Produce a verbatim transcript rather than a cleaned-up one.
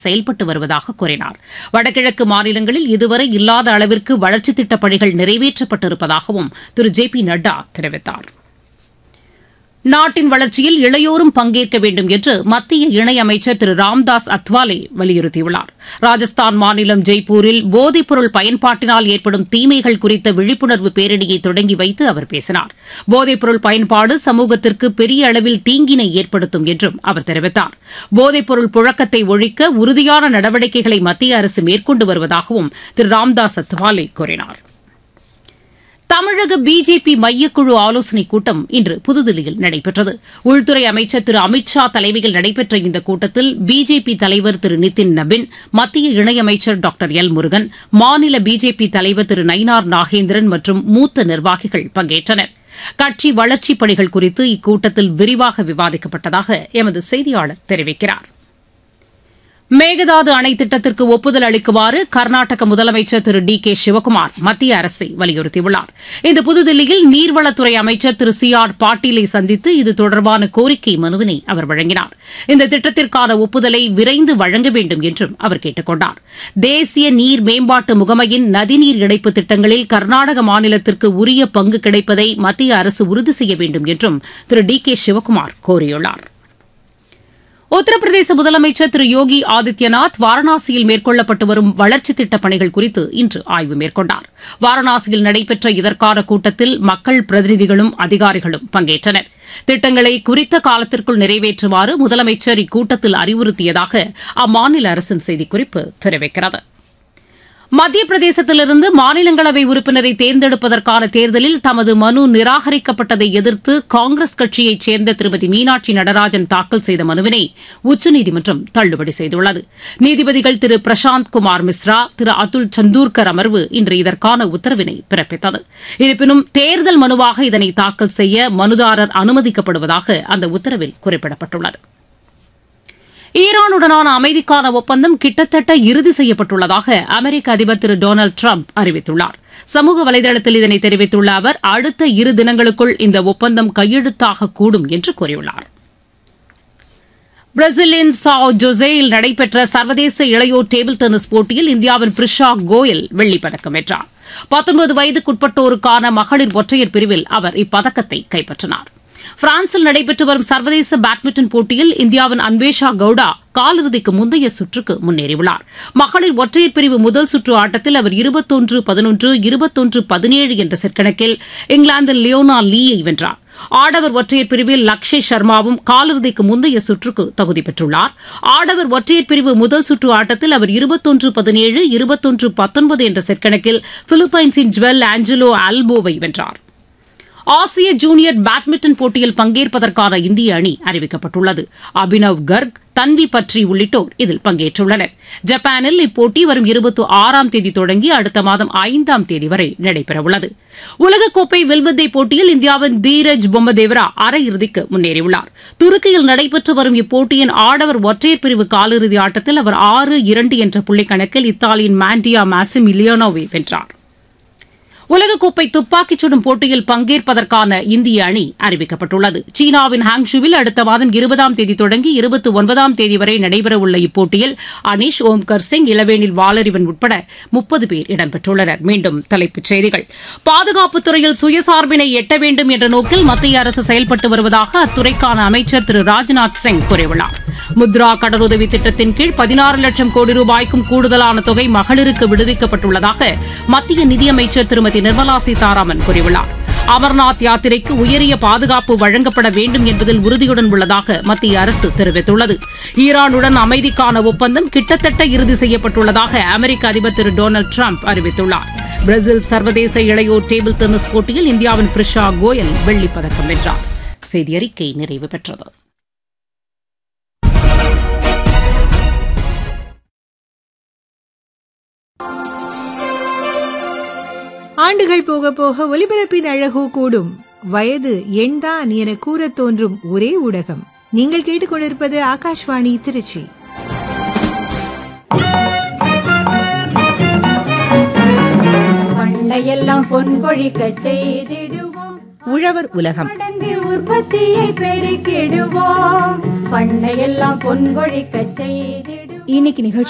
செயல்பட்டு வருவதாக கூறினார். வடகிழக்கு மாநிலங்களில் இதுவரை இல்லாத அளவிற்கு வளர்ச்சித் திட்டப் பணிகள் நிறைவேற்றப்பட்டிருப்பதாகவும் திரு ஜே பி நட்டா தெரிவித்தார். நாட்டின் வளர்ச்சியில் இளையோரும் பங்கேற்க வேண்டும் என்று மத்திய இணையமைச்சர் திரு ராம்தாஸ் அத்வாலே வலியுறுத்தியுள்ளார். ராஜஸ்தான் மாநிலம் ஜெய்ப்பூரில் போதைப்பொருள் பயன்பாட்டினால் ஏற்படும் தீமைகள் குறித்த விழிப்புணர்வு பேரணியை தொடங்கி வைத்து அவர் பேசினார். போதைப்பொருள் பயன்பாடு சமூகத்திற்கு பெரிய அளவில் தீங்கினை ஏற்படுத்தும் என்றும் அவர் தெரிவித்தார். போதைப்பொருள் புழக்கத்தை ஒழிக்க உறுதியான நடவடிக்கைகளை மத்திய அரசு மேற்கொண்டு வருவதாகவும் திரு ராம்தாஸ் அத்வாலே கூறினார். தமிழக பிஜேபி மையக்குழு ஆலோசனைக் கூட்டம் இன்று புதுதில்லியில் நடைபெற்றது. உள்துறை அமைச்சர் திரு அமித் ஷா தலைமையில் நடைபெற்ற இந்த கூட்டத்தில் பிஜேபி தலைவர் திரு நிதின் நபின், மத்திய இணையமைச்சர் டாக்டர் எல் முருகன், மாநில பிஜேபி தலைவர் திரு நயினார் நாகேந்திரன் மற்றும் மூத்த நிர்வாகிகள் பங்கேற்றனர். கட்சி வளர்ச்சிப் பணிகள் குறித்து இக்கூட்டத்தில் விரிவாக விவாதிக்கப்பட்டதாக எமது செய்தியாளர் தெரிவிக்கிறார். மேகதாது அணை திட்டத்திற்கு ஒப்புதல் அளிக்குமாறு கர்நாடக முதலமைச்சர் திரு டி கே சிவக்குமார் மத்திய அரசை வலியுறுத்தியுள்ளார். இன்று புதுதில்லியில் நீர்வளத்துறை அமைச்சர் திரு சி ஆர் பாட்டீலை சந்தித்து இது தொடர்பான கோரிக்கை மனுவினை அவர் வழங்கினார். இந்த திட்டத்திற்கான ஒப்புதலை விரைந்து வழங்க வேண்டும் என்றும் அவர் கேட்டுக் கொண்டார். தேசிய நீர் மேம்பாட்டு முகமையின் நதிநீர் இணைப்பு திட்டங்களில் கர்நாடக மாநிலத்திற்கு உரிய பங்கு கிடைப்பதை மத்திய அரசு உறுதி செய்ய வேண்டும் என்றும் திரு டி கே சிவக்குமார் கோரியுள்ளார். உத்தரப்பிரதேச முதலமைச்சர் திரு யோகி ஆதித்யநாத் வாரணாசியில் மேற்கொள்ளப்பட்டு வரும் வளர்ச்சித் திட்டப் பணிகள் குறித்து இன்று ஆய்வு மேற்கொண்டார். வாரணாசியில் நடைபெற்ற இதற்கான கூட்டத்தில் மக்கள் பிரதிநிதிகளும் அதிகாரிகளும் பங்கேற்றனர். திட்டங்களை குறித்த காலத்திற்குள் நிறைவேற்றுமாறு முதலமைச்சர் இக்கூட்டத்தில் அறிவுறுத்தியதாக அம்மாநில அரசின் செய்திக்குறிப்பு தெரிவிக்கிறது. மத்திய பிரதேசத்திலிருந்து மாநிலங்களவை உறுப்பினரை தேர்ந்தெடுப்பதற்கான தேர்தலில் தமது மனு நிராகரிக்கப்பட்டதை எதிர்த்து காங்கிரஸ் கட்சியைச் சேர்ந்த திருமதி மீனாட்சி நடராஜன் தாக்கல் செய்த மனுவினை உச்சநீதிமன்றம் தள்ளுபடி செய்துள்ளது. நீதிபதிகள் திரு பிரசாந்த் குமார் மிஸ்ரா, திரு அதுல் சந்தூர்கர் அமர்வு இன்று இதற்கான உத்தரவினை பிறப்பித்தது. இருப்பினும் தேர்தல் மனுவாக இதனை தாக்கல் செய்ய மனுதாரர் அனுமதிக்கப்படுவதாக அந்த உத்தரவில் குறிப்பிடப்பட்டுள்ளது. ஈரானுடனான அமைதிக்கான ஒப்பந்தம் கிட்டத்தட்ட இறுதி செய்யப்பட்டுள்ளதாக அமெரிக்க அதிபர் திரு டொனால்டு டிரம்ப் அறிவித்துள்ளார். சமூக வலைதளத்தில் இதனை தெரிவித்துள்ள அவர் அடுத்த இரு தினங்களுக்குள் இந்த ஒப்பந்தம் கையெழுத்தாகக்கூடும் என்று கூறியுள்ளார். பிரேசிலின் சாவோ ஜோசேயில் நடைபெற்ற சர்வதேச இளையோர் டேபிள் டென்னிஸ் போட்டியில் இந்தியாவின் பிரிஷா கோயல் வெள்ளிப்பதக்கம் வென்றார். பத்தொன்பது வயதுக்குட்பட்டோருக்கான மகளிர் ஒற்றையர் பிரிவில் அவர் இப்பதக்கத்தை கைப்பற்றினார். பிரான்சில் நடைபெற்று வரும் சர்வதேச பேட்மிண்டன் போட்டியில் இந்தியாவின் அன்வேஷா கவுடா காலிறுதிக்கு முந்தைய சுற்றுக்கு முன்னேறியுள்ளார். மகளிர் ஒற்றையர் பிரிவு முதல் சுற்று ஆட்டத்தில் அவர் இருபத்தொன்று பதினொன்று இருபத்தொன்று பதினேழு என்ற செட் கணக்கில் இங்கிலாந்தின் லியோனா லீயை வென்றார். ஆடவர் ஒற்றையர் பிரிவில் லக்ஷய் சர்மாவும் காலிறுதிக்கு முந்தைய சுற்றுக்கு தகுதி பெற்றுள்ளார். ஆடவர் ஒற்றையர் பிரிவு முதல் சுற்று ஆட்டத்தில் அவர் இருபத்தொன்று பதினேழு இருபத்தொன்று பத்தொன்பது என்ற செட் கணக்கில் பிலிப்பைன்ஸின் ஜுவல் ஆஞ்சலோ ஆல்போவை வென்றார். ஆசிய ஜூனியர் பேட்மிண்டன் போட்டியில் பங்கேற்பதற்கான இந்திய அணி அறிவிக்கப்பட்டுள்ளது. அபினவ் கர்க், தன்வி பட்ரி உள்ளிட்டோர் இதில் பங்கேற்றுள்ளனர். ஜப்பானில் இப்போட்டி வரும் இருபத்தி ஆறாம் தேதி தொடங்கி அடுத்த மாதம் ஐந்தாம் தேதி வரை நடைபெறவுள்ளது. உலகக்கோப்பை வில்வித்தை போட்டியில் இந்தியாவின் தீரஜ் பொம்மதேவரா அரையிறுதிக்கு முன்னேறியுள்ளார். துருக்கியில் நடைபெற்று வரும் இப்போட்டியின் ஆடவர் ஒற்றையர் பிரிவு காலிறுதி ஆட்டத்தில் அவர் ஆறு இரண்டு என்ற புள்ளிக்கணக்கில் இத்தாலியின் மாண்டியா மாசிமிலியானோவை வென்றார். உலகக்கோப்பை துப்பாக்கிச் சுடும் போட்டியில் பங்கேற்பதற்கான இந்திய அணி அறிவிக்கப்பட்டுள்ளது. சீனாவின் ஹாங்ஷுவில் அடுத்த மாதம் இருபதாம் தேதி தொடங்கி இருபத்தி ஒன்பதாம் தேதி வரை நடைபெறவுள்ள இப்போட்டியில் அனிஷ், ஓம்கர் சிங், இளவேனில் வாலறிவன் உட்பட முப்பது பேர் இடம்பெற்றுள்ளனர். மீண்டும் தலைப்புச் செய்திகள். பாதுகாப்புத் துறையில் சுயசார்பினை எட்ட வேண்டும் என்ற நோக்கில் மத்திய அரசு செயல்பட்டு வருவதாக அத்துறைக்கான அமைச்சர் திரு ராஜ்நாத் சிங் கூறியுள்ளார். முத்ரா கடனுதவி திட்டத்தின் கீழ் பதினாறு லட்சம் கோடி ரூபாய்க்கும் கூடுதலான தொகை மகளிருக்கு விடுவிக்கப்பட்டுள்ளதாக மத்திய நிதியமைச்சர் திருமதி நிர்மலா சீதாராமன் கூறியுள்ளார். அமர்நாத் யாத்திரைக்கு உயரிய பாதுகாப்பு வழங்கப்பட வேண்டும் என்பதில் உறுதியுடன் உள்ளதாக மத்திய அரசு தெரிவித்துள்ளது. ஈரானுடன் அமைதிக்கான ஒப்பந்தம் கிட்டத்தட்ட இறுதி செய்யப்பட்டுள்ளதாக அமெரிக்க அதிபர் திரு டொனால்டு டிரம்ப் அறிவித்துள்ளார். பிரேசில் சர்வதேச இளையோர் டேபிள் டென்னிஸ் போட்டியில் இந்தியாவின் பிரிஷா கோயல் வெள்ளிப்பதக்கம் வென்றார். செய்தி அறிக்கை நிறைவு பெற்றது. ஆண்டுகள் போக போக ஒலிபரப்பின் அழகோ கூடும். வயது எண்தான் என கூற தோன்றும் ஒரே ஊடகம். நீங்கள் கேட்டுக்கொண்டிருப்பது ஆகாஷ்வாணி திருச்சி. பண்டையெல்லாம் பொன் கொழிக்க செய்திடுவோம். உழவர் உலகம். உற்பத்தியை பெருக்கிடுவோம். பண்டையெல்லாம் பொன் கொழிக்க செய்திடுவோம். இன்னைக்கு நிகழ்ச்சி